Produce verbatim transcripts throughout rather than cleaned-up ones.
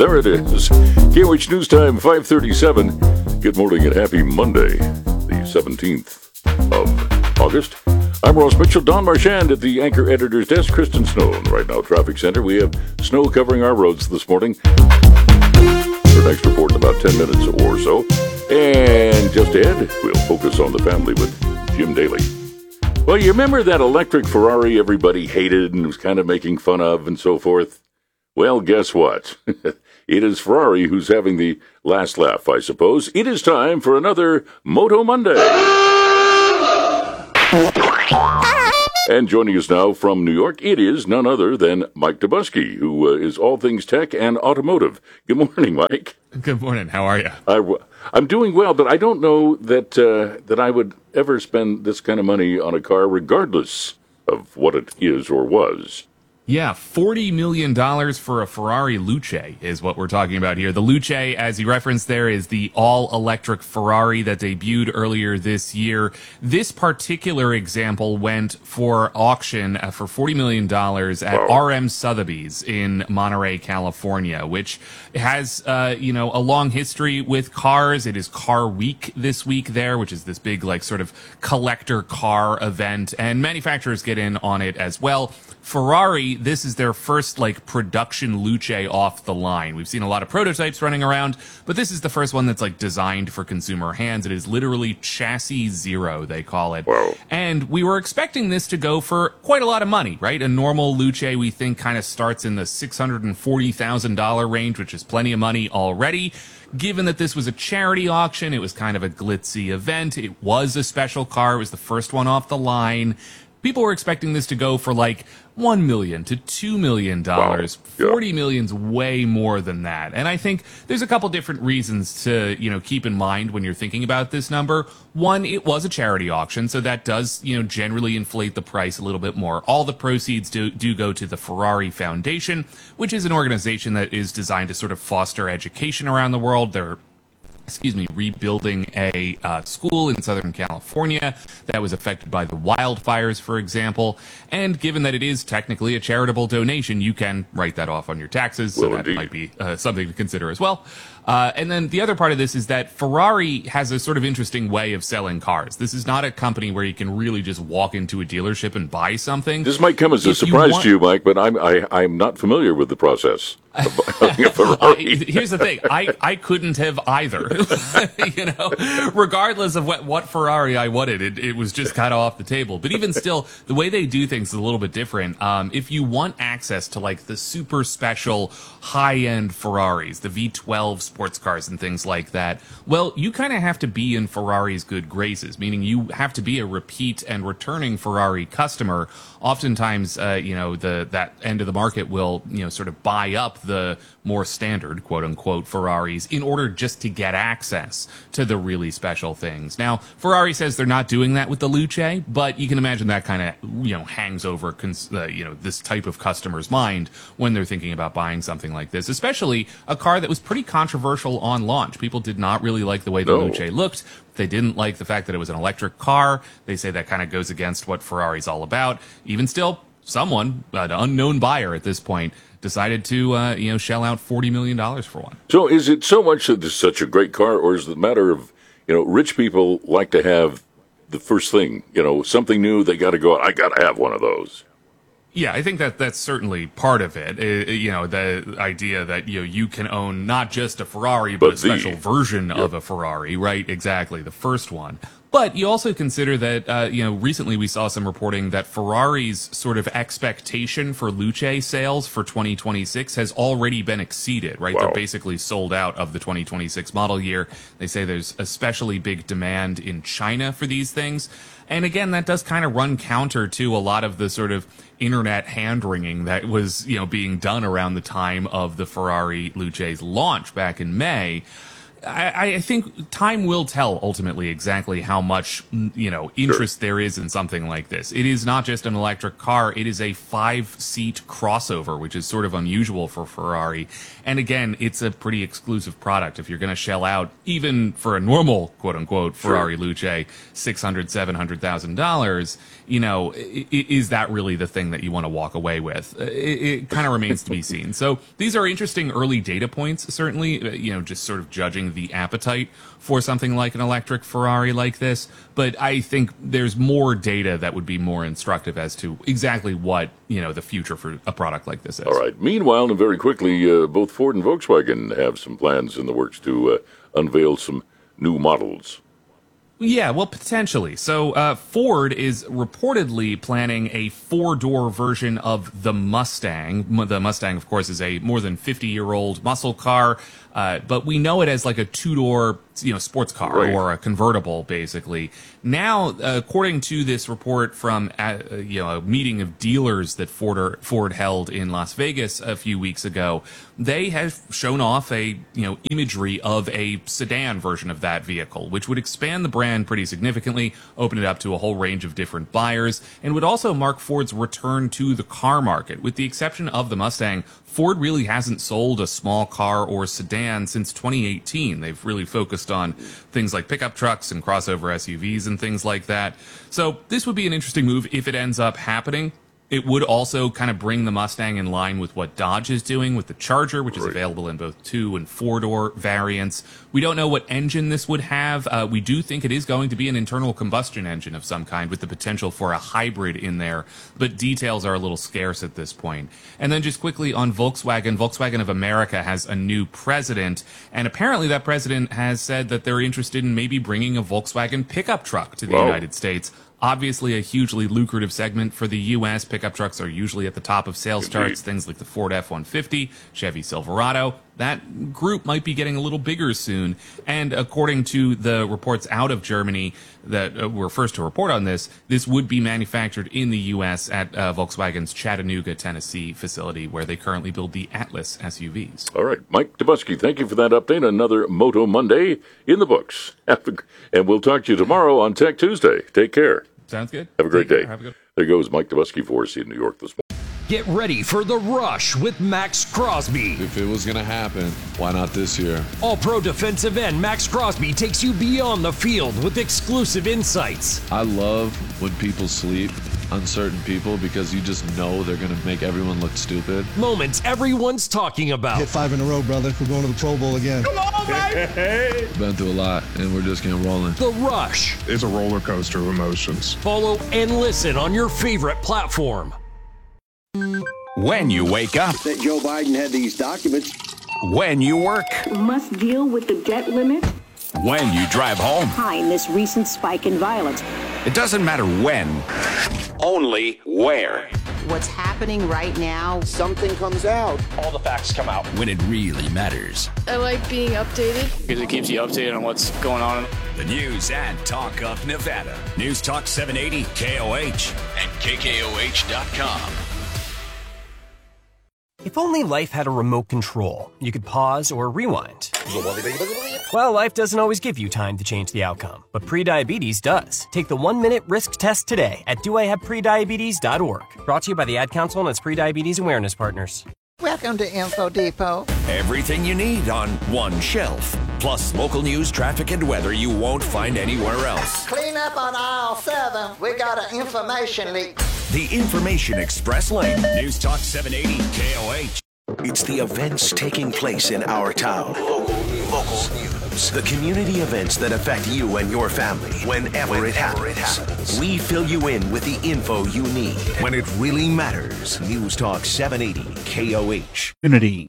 there it is. K O H News Time, five thirty-seven. Good morning and happy Monday, the seventeenth of August. I'm Ross Mitchell. Don Marchand at the Anchor Editor's Desk. Kristen Snow in Right Now Traffic Center. We have snow covering our roads this morning. Our next report in about ten minutes or so. And just ahead, we'll focus on the family with Jim Daly. Well, you remember that electric Ferrari everybody hated and was kind of making fun of and so forth? Well, guess what? It is Ferrari who's having the last laugh, I suppose. It is time for another Moto Monday. And joining us now from New York, it is none other than Mike Dobuski, who uh, is all things tech and automotive. Good morning, Mike. Good morning. How are you? I, I'm doing well, but I don't know that uh, that I would ever spend this kind of money on a car, regardless of what it is or was. Yeah, forty million dollars for a Ferrari Luce is what we're talking about here. The Luce, as you referenced there, is the all-electric Ferrari that debuted earlier this year. This particular example went for auction uh, for forty million dollars at Wow. R M Sotheby's in Monterey, California, which has, uh, you know, a long history with cars. It is Car Week this week there, which is this big, like, sort of collector car event, and manufacturers get in on it as well. Ferrari, this is their first, like, production Luce off the line. We've seen a lot of prototypes running around, but this is the first one that's, like, designed for consumer hands. It is literally chassis zero, they call it. Wow. And we were expecting this to go for quite a lot of money, right? A normal Luce, we think, kind of starts in the six hundred forty thousand dollars range, which is plenty of money already. Given that this was a charity auction, it was kind of a glitzy event. It was a special car. It was the first one off the line. People were expecting this to go for like one million dollars to two million dollars. Wow. Yeah. forty million dollars is way more than that. And I think there's a couple different reasons to, you know, keep in mind when you're thinking about this number. One, it was a charity auction, so that does, you know, generally inflate the price a little bit more. All the proceeds do, do go to the Ferrari Foundation, which is an organization that is designed to sort of foster education around the world. They're excuse me, rebuilding a uh, school in Southern California that was affected by the wildfires, for example. And given that it is technically a charitable donation, you can write that off on your taxes, so Well, that indeed. might be uh, something to consider as well. Uh, and then the other part of this is that Ferrari has a sort of interesting way of selling cars. This is not a company where you can really just walk into a dealership and buy something. This might come as a If you surprise want- to you, Mike, but I'm I, I'm not familiar with the process of buying a Ferrari. I, here's the thing. I, I couldn't have either. You know, regardless of what, what Ferrari I wanted, it, it was just kind of off the table. But even still, the way they do things is a little bit different. Um, if you want access to like the super special high-end Ferraris, the V twelve sports cars and things like that, well, you kind of have to be in Ferrari's good graces, meaning you have to be a repeat and returning Ferrari customer. Oftentimes, uh, you know, the that end of the market will, you know, sort of buy up the more standard, quote unquote, Ferraris in order just to get access to the really special things. Now, Ferrari says they're not doing that with the Luce, but you can imagine that kind of, you know, hangs over, cons- uh, you know, this type of customer's mind when they're thinking about buying something like this, especially a car that was pretty controversial on launch. People did not really like the way the No. Luce looked. They didn't like the fact that it was an electric car. They say that kind of goes against what Ferrari's all about. Even still, someone, an unknown buyer at this point, decided to, uh, you know, shell out forty million dollars for one. So is it so much that it's such a great car, or is it a matter of, you know, rich people like to have the first thing, you know, something new, they got to go, I got to have one of those. Yeah, I think that that's certainly part of it. Uh, you know, the idea that, you know, you can own not just a Ferrari, but, But a special the- version of a Ferrari, right? Exactly, the first one. But you also consider that, uh, you know, recently we saw some reporting that Ferrari's sort of expectation for Luce sales for twenty twenty-six has already been exceeded, right? Wow. They're basically sold out of the twenty twenty-six model year. They say there's especially big demand in China for these things. And again, that does kind of run counter to a lot of the sort of internet hand-wringing that was, you know, being done around the time of the Ferrari Luce's launch back in May. I, I think time will tell ultimately exactly how much, you know, interest sure. there is in something like this. It is not just an electric car. It is a five-seat crossover, which is sort of unusual for Ferrari. And again, it's a pretty exclusive product. If you're going to shell out, even for a normal, quote-unquote, Ferrari sure. Luce, six hundred thousand dollars, seven hundred thousand dollars, you know, is that really the thing that you want to walk away with? It, it kind of remains to be seen. So these are interesting early data points, certainly, you know, just sort of judging the appetite for something like an electric Ferrari like this. But I think there's more data that would be more instructive as to exactly what, you know, the future for a product like this is. All right. Meanwhile, and very quickly, uh, both Ford and Volkswagen have some plans in the works to uh, unveil some new models. Yeah, well, potentially. So uh, Ford is reportedly planning a four-door version of the Mustang. The Mustang, of course, is a more than fifty-year-old muscle car, uh, but we know it as like a two-door, you know, sports car right. or a convertible, basically. Now, uh, according to this report from uh, you know a meeting of dealers that Ford, or, Ford held in Las Vegas a few weeks ago, they have shown off a you know imagery of a sedan version of that vehicle, which would expand the brand pretty significantly, open it up to a whole range of different buyers, and would also mark Ford's return to the car market. With the exception of the Mustang, Ford really hasn't sold a small car or sedan since twenty eighteen. They've really focused on things like pickup trucks and crossover S U Vs and things like that. So this would be an interesting move if it ends up happening. It would also kind of bring the Mustang in line with what Dodge is doing with the Charger, which is available in both two and four-door variants. We don't know what engine this would have. Uh, we do think it is going to be an internal combustion engine of some kind with the potential for a hybrid in there, but details are a little scarce at this point. And then just quickly on Volkswagen, Volkswagen of America has a new president, and apparently that president has said that they're interested in maybe bringing a Volkswagen pickup truck to the Whoa. United States. Obviously, a hugely lucrative segment for the U S. Pickup trucks are usually at the top of sales Indeed. charts, things like the Ford F one fifty, Chevy Silverado. That group might be getting a little bigger soon. And according to the reports out of Germany that uh, were first to report on this, this would be manufactured in the U S at uh, Volkswagen's Chattanooga, Tennessee facility, where they currently build the Atlas S U Vs. All right. Mike Dubusky, thank you for that update. Another Moto Monday in the books. And we'll talk to you tomorrow on Tech Tuesday. Take care. Sounds good. Have a great Take day. Care. Have a good- There goes Mike Dubusky for us in New York this morning. Get ready for The Rush with Max Crosby. If it was going to happen, why not this year? All-Pro defensive end Max Crosby takes you beyond the field with exclusive insights. I love when people sleep, uncertain people, because you just know they're going to make everyone look stupid. Moments everyone's talking about. Hit five in a row, brother. We're going to the Pro Bowl again. Come on, baby! Been through a lot, and we're just getting rolling. The Rush. It's a roller coaster of emotions. Follow and listen on your favorite platform. When you wake up. That Joe Biden had these documents. When you work. Must deal with the debt limit. When you drive home. Behind this recent spike in violence. It doesn't matter when, only where. What's happening right now? Something comes out. All the facts come out. When it really matters. I like being updated. Because it keeps you updated on what's going on. The news and talk of Nevada. News Talk seven eighty K O H and K K O H dot com. If only life had a remote control, you could pause or rewind. Well, life doesn't always give you time to change the outcome, but prediabetes does. Take the one-minute risk test today at do I have prediabetes dot org. Brought to you by the Ad Council and its prediabetes awareness partners. Welcome to Info Depot. Everything you need on one shelf. Plus local news, traffic, and weather you won't find anywhere else. Clean up on aisle seven. We got an information leak. The Information Express Lane. News Talk seven eighty K O H. It's the events taking place in our town. Local, local news. The community events that affect you and your family whenever, whenever it, happens. it happens. We fill you in with the info you need when it really matters. News Talk seven eighty K O H. Unity.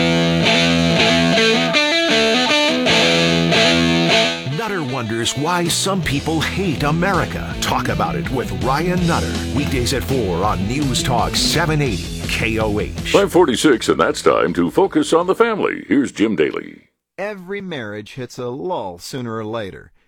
Nutter wonders why some people hate America. Talk about it with Ryan Nutter. Weekdays at four on News Talk seven eighty K O H. five forty-six, and that's time to focus on the family. Here's Jim Daly. Every marriage hits a lull sooner or later.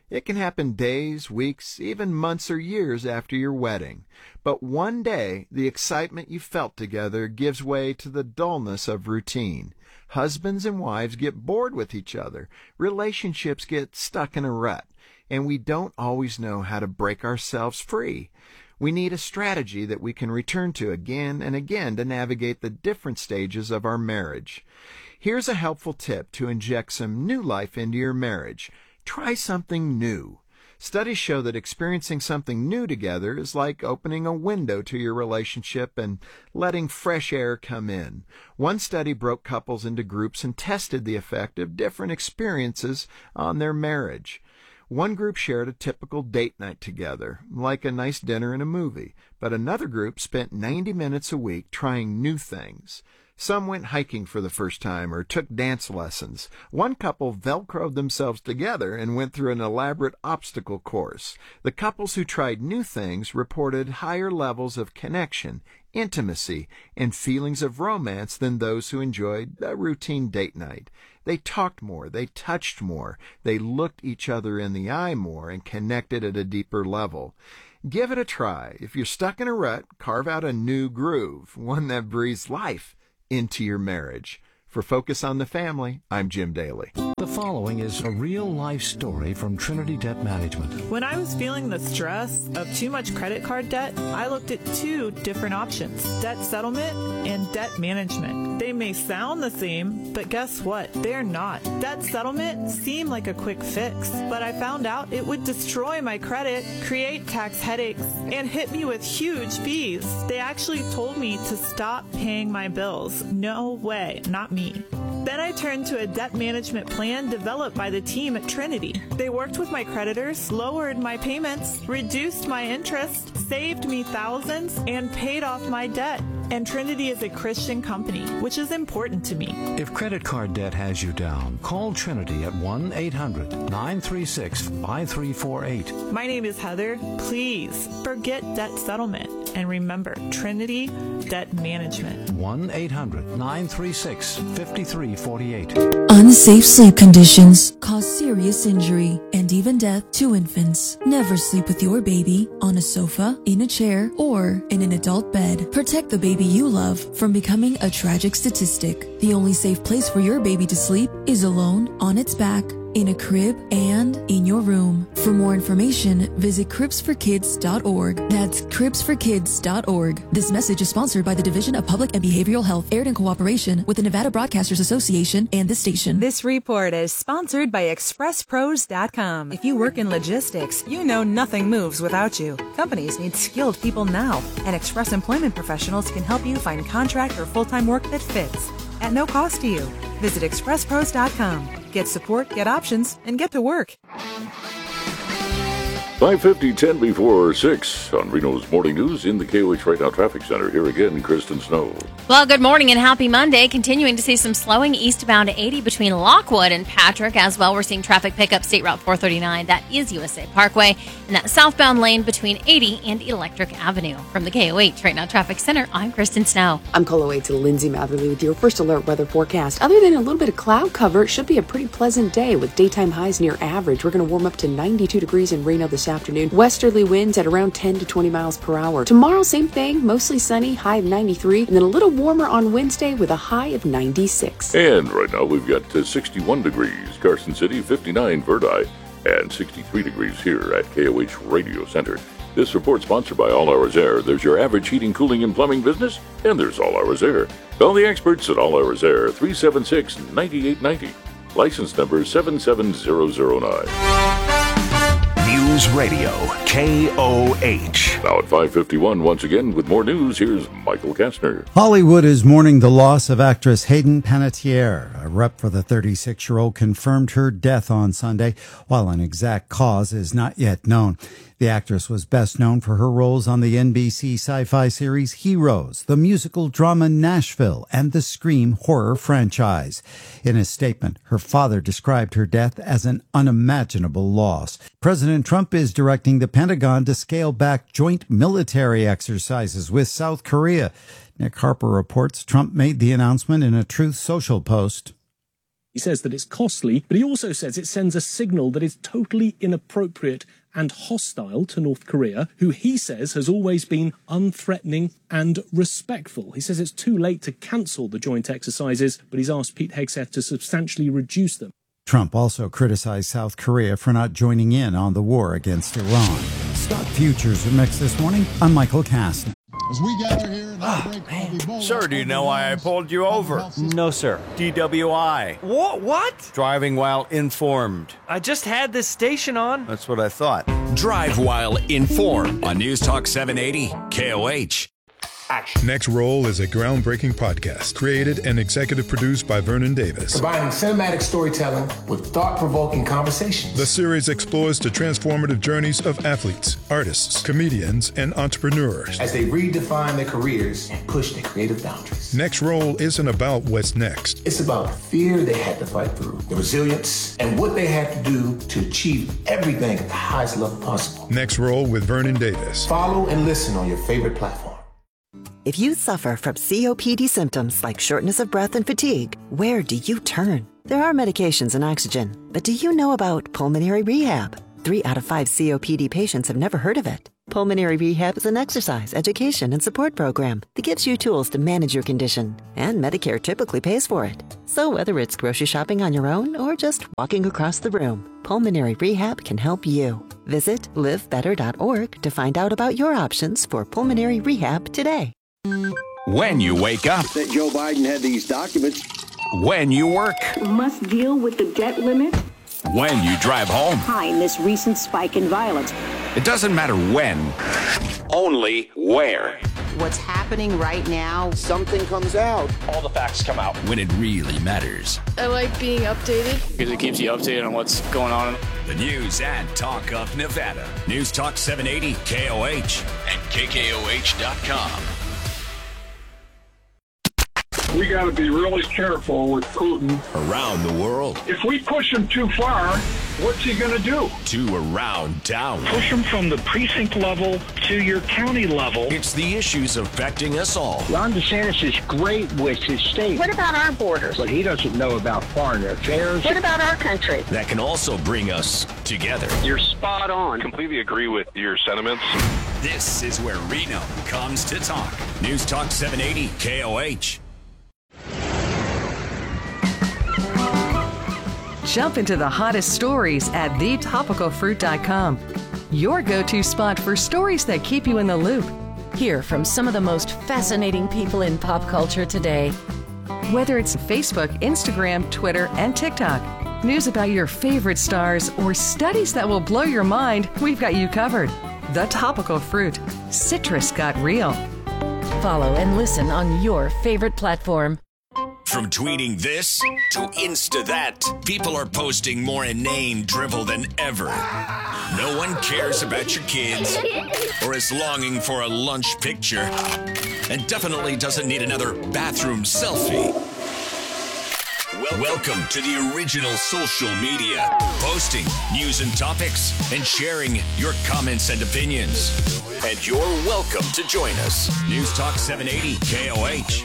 It can happen days, weeks, even months or years after your wedding. But one day, the excitement you felt together gives way to the dullness of routine. Husbands and wives get bored with each other. Relationships get stuck in a rut. And we don't always know how to break ourselves free. We need a strategy that we can return to again and again to navigate the different stages of our marriage. Here's a helpful tip to inject some new life into your marriage. Try something new. Studies show that experiencing something new together is like opening a window to your relationship and letting fresh air come in. One study broke couples into groups and tested the effect of different experiences on their marriage. One group shared a typical date night together, like a nice dinner and a movie, but another group spent ninety minutes a week trying new things. Some went hiking for the first time or took dance lessons. One couple Velcroed themselves together and went through an elaborate obstacle course. The couples who tried new things reported higher levels of connection, intimacy, and feelings of romance than those who enjoyed a routine date night. They talked more, they touched more, they looked each other in the eye more and connected at a deeper level. Give it a try. If you're stuck in a rut, carve out a new groove, one that breathes life into your marriage. For Focus on the Family, I'm Jim Daly. The following is a real-life story from Trinity Debt Management. When I was feeling the stress of too much credit card debt, I looked at two different options, debt settlement and debt management. They may sound the same, but guess what? They're not. Debt settlement seemed like a quick fix, but I found out it would destroy my credit, create tax headaches, and hit me with huge fees. They actually told me to stop paying my bills. No way, not me. Then I turned to a debt management plan developed by the team at Trinity. They worked with my creditors, lowered my payments, reduced my interest, saved me thousands, and paid off my debt. And Trinity is a Christian company, which is important to me. If credit card debt has you down, call Trinity at one eight hundred nine three six five three four eight. My name is Heather. Please forget debt settlement and remember Trinity Debt Management. one eight hundred nine three six five three four eight. Unsafe sleep conditions cause serious injury and even death to infants. Never sleep with your baby on a sofa, in a chair, or in an adult bed. Protect the baby you love from becoming a tragic statistic. The only safe place for your baby to sleep is alone, on its back, in a crib, and in your room. For more information, visit cribs for kids dot org. That's cribs for kids dot org. This message is sponsored by the Division of Public and Behavioral Health, aired in cooperation with the Nevada Broadcasters Association and this station. This report is sponsored by express pros dot com. If you work in logistics, you know nothing moves without you. Companies need skilled people now, and Express Employment Professionals can help you find contract or full-time work that fits at no cost to you. Visit express pros dot com. Get support, get options, and get to work. five fifty, ten before six on Reno's Morning News in the K O H Right Now Traffic Center. Here again, Kristen Snow. Well, good morning and happy Monday. Continuing to see some slowing eastbound eighty between Lockwood and Patrick. As well, we're seeing traffic pick up State Route four thirty-nine. That is U S A Parkway. And that southbound lane between eighty and Electric Avenue. From the K O H Right Now Traffic Center, I'm Kristen Snow. I'm Colo eight to Lindsay Matherly with your first alert weather forecast. Other than a little bit of cloud cover, it should be a pretty pleasant day with daytime highs near average. We're going to warm up to ninety-two degrees in Reno this afternoon. Westerly winds at around ten to twenty miles per hour. Tomorrow, same thing, mostly sunny, high of ninety-three, and then a little warmer on Wednesday with a high of ninety-six. And right now we've got uh, sixty-one degrees, Carson City, fifty-nine Verdi, and sixty-three degrees here at K O H Radio Center. This report sponsored by All Hours Air. There's your average heating, cooling, and plumbing business, and there's All Hours Air. Call the experts at All Hours Air, three seven six, nine eight nine zero. License number seven seven zero zero nine. News Radio, K O H. Now at five fifty-one, once again, with more news, here's Michael Kastner. Hollywood is mourning the loss of actress Hayden Panettiere. A rep for the thirty-six-year-old confirmed her death on Sunday, while an exact cause is not yet known. The actress was best known for her roles on the N B C sci-fi series Heroes, the musical drama Nashville, and the Scream horror franchise. In a statement, her father described her death as an unimaginable loss. President Trump is directing the Pentagon to scale back joint military exercises with South Korea. Nick Harper reports Trump made the announcement in a Truth Social post. He says that it's costly, but he also says it sends a signal that is totally inappropriate and hostile to North Korea, who he says has always been unthreatening and respectful. He says it's too late to cancel the joint exercises, but he's asked Pete Hegseth to substantially reduce them. Trump also criticized South Korea for not joining in on the war against Iran. Stock futures are mixed this morning. I'm Michael Kastner. As we gather here in our break, Ebola, Sir, do you know why I pulled you over? No, sir. D W I. What? What? Driving while informed. I just had this station on. That's what I thought. Drive while informed on News Talk seven eighty K O H. Action. Next Roll is a groundbreaking podcast created and executive produced by Vernon Davis. Combining cinematic storytelling with thought-provoking conversations. The series explores the transformative journeys of athletes, artists, comedians, and entrepreneurs as they redefine their careers and push their creative boundaries. Next Roll isn't about what's next. It's about the fear they had to fight through, the resilience, and what they had to do to achieve everything at the highest level possible. Next Roll with Vernon Davis. Follow and listen on your favorite platform. If you suffer from C O P D symptoms like shortness of breath and fatigue, where do you turn? There are medications and oxygen, but do you know about pulmonary rehab? Three out of five C O P D patients have never heard of it. Pulmonary rehab is an exercise, education, and support program that gives you tools to manage your condition, and Medicare typically pays for it. So whether it's grocery shopping on your own or just walking across the room, pulmonary rehab can help you. Visit live better dot org to find out about your options for pulmonary rehab today. When you wake up. That Joe Biden had these documents. When you work. Must deal with the debt limit. When you drive home. Behind this recent spike in violence. It doesn't matter when, only where. What's happening right now. Something comes out. All the facts come out. When it really matters. I like being updated. Because it keeps you updated on what's going on. The news and talk of Nevada. News Talk seven eighty K O H and K K O H dot com. We got to be really careful with Putin. Around the world. If we push him too far, what's he going to do? To around town. Push him from the precinct level to your county level. It's the issues affecting us all. Ron DeSantis is great with his state. What about our borders? But he doesn't know about foreign affairs. What about our country? That can also bring us together. You're spot on. Completely agree with your sentiments. This is where Reno comes to talk. News Talk seven eighty K O H. Jump into the hottest stories at the topical fruit dot com. Your go-to spot for stories that keep you in the loop. Hear from some of the most fascinating people in pop culture today. Whether it's Facebook, Instagram, Twitter, and TikTok, news about your favorite stars, or studies that will blow your mind, we've got you covered. The Topical Fruit. Citrus got real. Follow and listen on your favorite platform. From tweeting this to Insta that, people are posting more inane drivel than ever. No one cares about your kids or is longing for a lunch picture and definitely doesn't need another bathroom selfie. Well, welcome to the original social media, posting news and topics and sharing your comments and opinions. And you're welcome to join us. News Talk seven eighty K O H.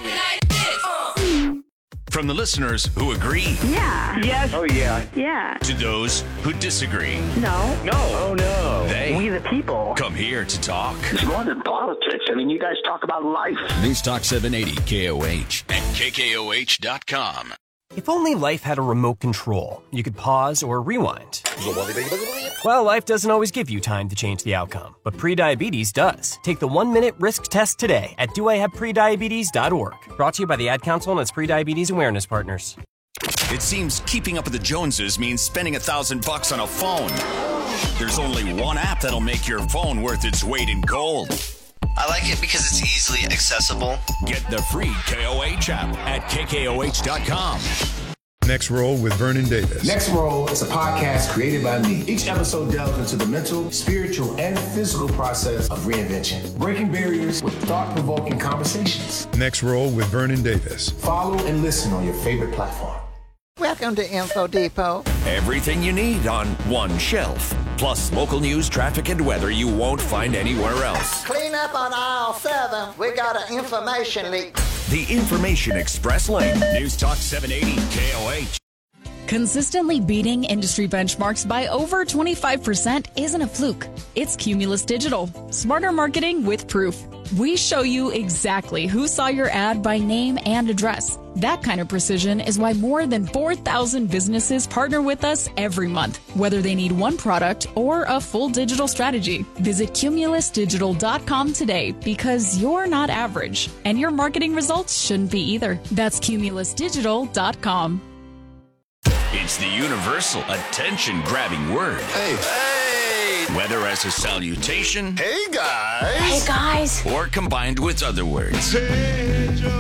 From the listeners who agree. Yeah. Yes. Oh, yeah. Yeah. To those who disagree. No. No. Oh, no. They. We the people. Come here to talk. It's more than politics. I mean, you guys talk about life. News Talk seven eighty K O H and K K O H dot com. If only life had a remote control, you could pause or rewind. Well, life doesn't always give you time to change the outcome, but prediabetes does. Take the one-minute risk test today at do I have prediabetes dot org. Brought to you by the Ad Council and its prediabetes awareness partners. It seems keeping up with the Joneses means spending a thousand bucks on a phone. There's only one app that'll make your phone worth its weight in gold. I like it because it's easily accessible. Get the free K O H app at K K O H dot com. Next Roll with Vernon Davis. Next Roll is a podcast created by me. Each episode delves into the mental, spiritual, and physical process of reinvention, breaking barriers with thought-provoking conversations. Next Roll with Vernon Davis. Follow and listen on your favorite platform. Welcome to Info Depot. Everything you need on one shelf. Plus local news, traffic, and weather you won't find anywhere else. Clean up on aisle seven. We got an information leak. The Information Express Lane. News Talk seven eighty K O H. Consistently beating industry benchmarks by over twenty-five percent isn't a fluke. It's Cumulus Digital. Smarter marketing with proof. We show you exactly who saw your ad by name and address. That kind of precision is why more than four thousand businesses partner with us every month, whether they need one product or a full digital strategy. Visit cumulus digital dot com today because you're not average, and your marketing results shouldn't be either. That's cumulus digital dot com. It's the universal attention-grabbing word. Hey. Hey. Whether as a salutation, hey guys, hey guys, or combined with other words. Hey, Joe.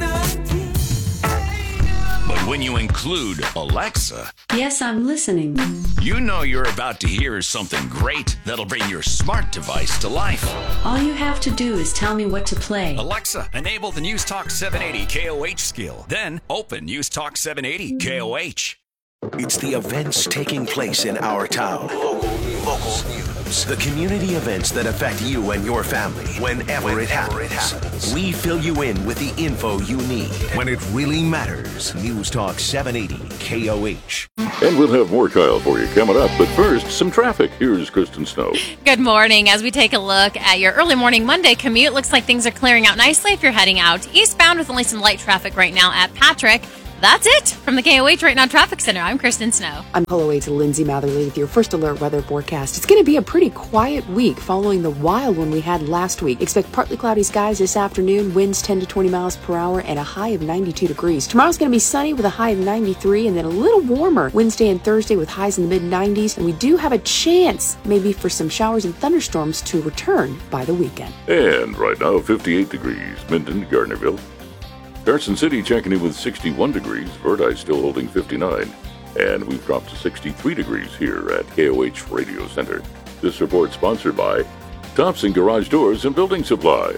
But when you include Alexa, yes, I'm listening. You know you're about to hear something great that'll bring your smart device to life. All you have to do is tell me what to play. Alexa, enable the News Talk seven eighty K O H skill. Then open News Talk seven eighty K O H. It's the events taking place in our town. Local, local news. The community events that affect you and your family whenever, whenever it, happens. it happens. We fill you in with the info you need when it really matters. News Talk seven eighty K O H. And we'll have more Kyle for you coming up. But first, some traffic. Here's Kristen Snow. Good morning. As we take a look at your early morning Monday commute, looks like things are clearing out nicely if you're heading out eastbound with only some light traffic right now at Patrick. That's it from the K O H Right Now Traffic Center. I'm Kristen Snow. I'm Hello eight to Lindsay Matherly with your first alert weather forecast. It's going to be a pretty quiet week following the wild one we had last week. Expect partly cloudy skies this afternoon, winds ten to twenty miles per hour, and a high of ninety-two degrees. Tomorrow's going to be sunny with a high of ninety-three, and then a little warmer Wednesday and Thursday with highs in the mid nineties. And we do have a chance maybe for some showers and thunderstorms to return by the weekend. And right now, fifty-eight degrees, Minden, Gardnerville. Carson City checking in with sixty-one degrees, Verdi still holding fifty-nine, and we've dropped to sixty-three degrees here at K O H Radio Center. This report sponsored by Thompson Garage Doors and Building Supply,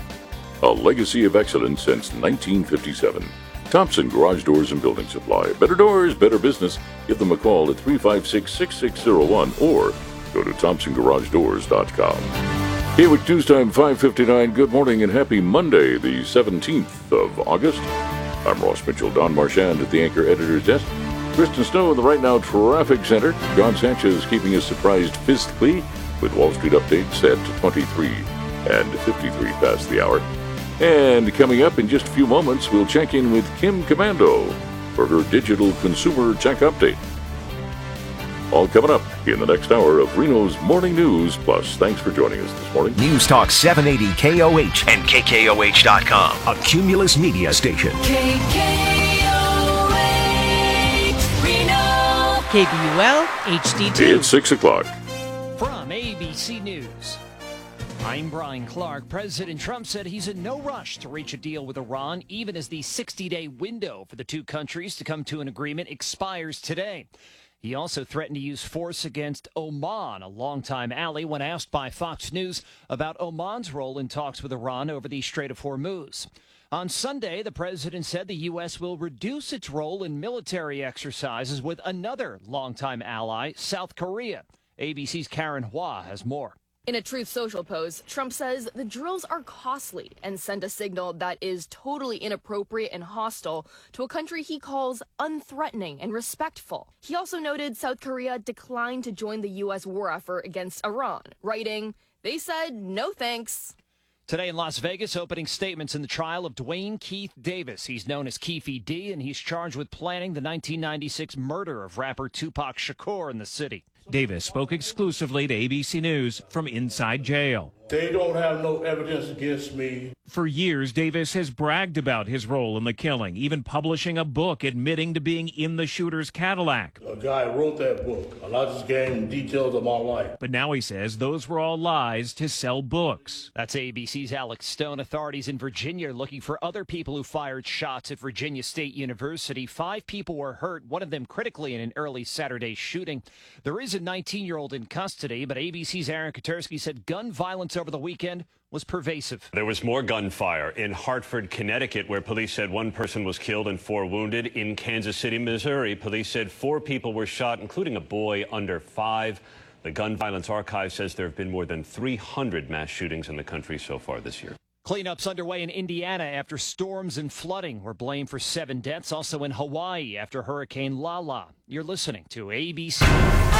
a legacy of excellence since nineteen fifty-seven. Thompson Garage Doors and Building Supply. Better doors, better business. Give them a call at three five six, six six zero one or go to thompson garage doors dot com. K O H News Time, five fifty-nine. Good morning and happy Monday, the seventeenth of August. I'm Ross Mitchell, Don Marchand at the Anchor Editor's Desk. Kristen Snow in the Right Now Traffic Center. John Sanchez keeping us surprised physically with Wall Street updates at twenty-three and fifty-three past the hour. And coming up in just a few moments, we'll check in with Kim Commando for her digital consumer check update. All coming up in the next hour of Reno's Morning News. Plus, thanks for joining us this morning. News Talk seven eighty K O H and K K O H dot com, a Cumulus media station. K K O H, Reno. K B U L H D two. It's six o'clock. From A B C News, I'm Brian Clark. President Trump said he's in no rush to reach a deal with Iran, even as the sixty-day window for the two countries to come to an agreement expires today. He also threatened to use force against Oman, a longtime ally, when asked by Fox News about Oman's role in talks with Iran over the Strait of Hormuz. On Sunday, the president said the U S will reduce its role in military exercises with another longtime ally, South Korea. A B C's Karen Hua has more. In a Truth Social post, Trump says the drills are costly and send a signal that is totally inappropriate and hostile to a country he calls unthreatening and respectful. He also noted South Korea declined to join the U S war effort against Iran, writing, "They said no thanks." Today in Las Vegas, opening statements in the trial of Dwayne Keith Davis. He's known as Keefy D, and he's charged with planning the nineteen ninety-six murder of rapper Tupac Shakur in the city. Davis spoke exclusively to A B C News from inside jail. They don't have no evidence against me. For years, Davis has bragged about his role in the killing, even publishing a book admitting to being in the shooter's Cadillac. A guy wrote that book, and I just gave him details of my life. But now he says those were all lies to sell books. That's A B C's Alex Stone. Authorities in Virginia are looking for other people who fired shots at Virginia State University. Five people were hurt, one of them critically in an early Saturday shooting. There is a nineteen-year-old in custody, but A B C's Aaron Katersky said gun violence over the weekend was pervasive. There was more gunfire in Hartford, Connecticut, where police said one person was killed and four wounded. In Kansas City, Missouri, police said four people were shot, including a boy under five. The Gun Violence Archive says there have been more than three hundred mass shootings in the country so far this year. Cleanups underway in Indiana after storms and flooding were blamed for seven deaths. Also in Hawaii after Hurricane Lala. You're listening to A B C.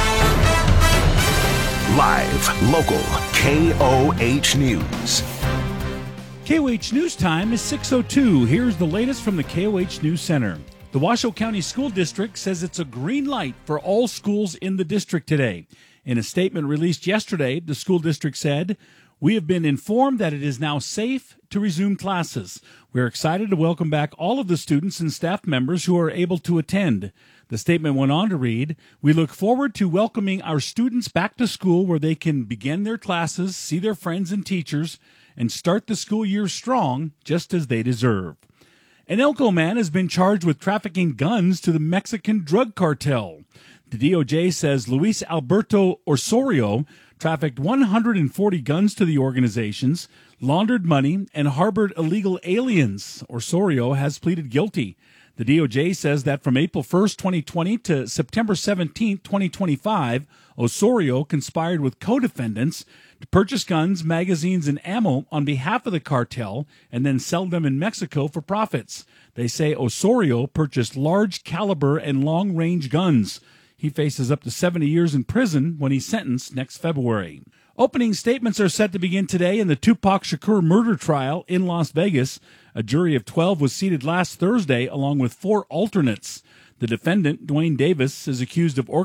Live, local, K O H News. K O H News time is six oh two. Here's the latest from the K O H News Center. The Washoe County School District says it's a green light for all schools in the district today. In a statement released yesterday, the school district said, "We have been informed that it is now safe to resume classes. We're excited to welcome back all of the students and staff members who are able to attend." The statement went on to read, "We look forward to welcoming our students back to school where they can begin their classes, see their friends and teachers, and start the school year strong, just as they deserve." An Elko man has been charged with trafficking guns to the Mexican drug cartel. The D O J says Luis Alberto Osorio trafficked one hundred forty guns to the organizations, laundered money, and harbored illegal aliens. Osorio has pleaded guilty. The D O J says that from April first, twenty twenty to September seventeenth, twenty twenty-five, Osorio conspired with co-defendants to purchase guns, magazines, and ammo on behalf of the cartel and then sell them in Mexico for profits. They say Osorio purchased large caliber and long-range guns. He faces up to seventy years in prison when he's sentenced next February. Opening statements are set to begin today in the Tupac Shakur murder trial in Las Vegas. A jury of twelve was seated last Thursday along with four alternates. The defendant, Dwayne Davis, is accused of orchestrating